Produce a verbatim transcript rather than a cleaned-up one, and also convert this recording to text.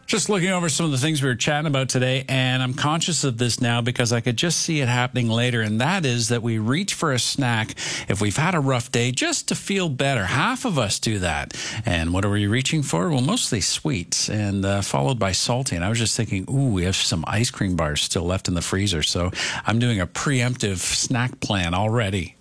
Just looking over some of the things we were chatting about today, and I'm conscious of this now because I could just see it happening later, and that is that we reach for a snack if we've had a rough day just to feel better. Half of us do that. And what are we reaching for? Well, mostly sweets, and uh, followed by salty. And I was just thinking, ooh, we have some ice cream bars still left in the freezer, so I'm doing a preemptive snack plan already.